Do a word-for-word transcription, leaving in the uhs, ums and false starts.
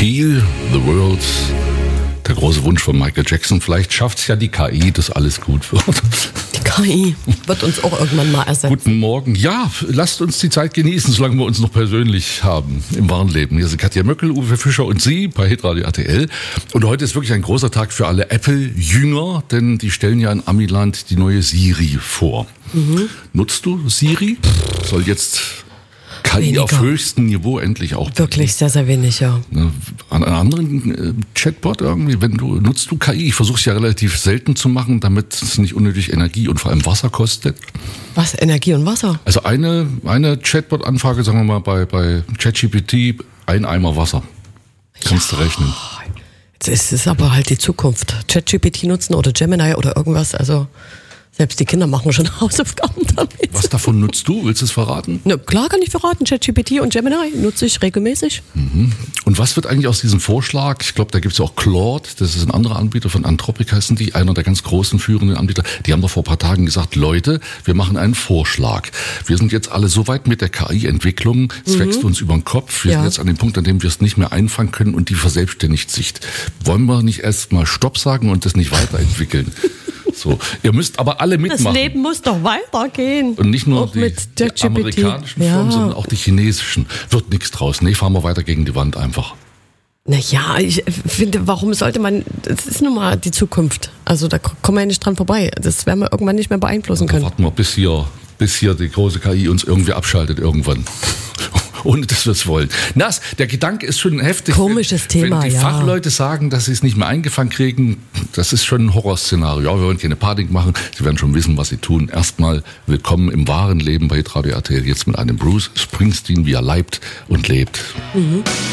Heal the World. Der große Wunsch von Michael Jackson. Vielleicht schafft es ja die K I, dass alles gut wird. Die K I wird uns auch irgendwann mal ersetzen. Guten Morgen. Ja, lasst uns die Zeit genießen, solange wir uns noch persönlich haben im wahren Leben. Hier sind Katja Möckel, Uwe Fischer und Sie bei Hitradio R T L. Und heute ist wirklich ein großer Tag für alle Apple-Jünger, denn die stellen ja in Amiland die neue Siri vor. Mhm. Nutzt du Siri? Soll jetzt K I weniger. Auf höchstem Niveau endlich auch. Wirklich sehr, sehr wenig, ja. An einem anderen äh, Chatbot irgendwie, wenn du, nutzt du K I? Ich versuche es ja relativ selten zu machen, damit es nicht unnötig Energie und vor allem Wasser kostet. Was, Energie und Wasser? Also eine, eine Chatbot-Anfrage, sagen wir mal, bei, bei ChatGPT, ein Eimer Wasser. Kannst ja. du rechnen. Jetzt ist es aber halt die Zukunft. ChatGPT nutzen oder Gemini oder irgendwas, also... Selbst die Kinder machen schon Hausaufgaben damit. Was davon nutzt du? Willst du es verraten? Na, klar kann ich verraten. ChatGPT und Gemini nutze ich regelmäßig. Mhm. Und was wird eigentlich aus diesem Vorschlag? Ich glaube, da gibt es ja auch Claude. Das ist ein anderer Anbieter von Anthropic, heißen die. Einer der ganz großen führenden Anbieter. Die haben doch vor ein paar Tagen gesagt, Leute, wir machen einen Vorschlag. Wir sind jetzt alle so weit mit der K I-Entwicklung. Es mhm. wächst uns über den Kopf. Wir ja. sind jetzt an dem Punkt, an dem wir es nicht mehr einfangen können und die verselbstständigt sich. Wollen wir nicht erst mal Stopp sagen und das nicht weiterentwickeln? So, ihr müsst aber alle mitmachen. Das Leben muss doch weitergehen. Und nicht nur auch die, mit die amerikanischen ja. Firmen, sondern auch die chinesischen. Wird nichts draus. Nee, fahren wir weiter gegen die Wand einfach. Naja, ich finde, warum sollte man, das ist nun mal die Zukunft. Also da kommen wir ja nicht dran vorbei. Das werden wir irgendwann nicht mehr beeinflussen können. Warten wir, bis hier, bis hier die große K I uns irgendwie abschaltet irgendwann. Ohne dass wir es wollen. Das, der Gedanke ist schon heftig. Komisches wenn, Thema, wenn die ja. Fachleute sagen, dass sie es nicht mehr eingefangen kriegen, das ist schon ein Horrorszenario. Ja, wir wollen keine Panik machen. Sie werden schon wissen, was sie tun. Erstmal willkommen im wahren Leben bei Hitradio R T L. Jetzt mit einem Bruce Springsteen, wie er leibt und lebt. Mhm.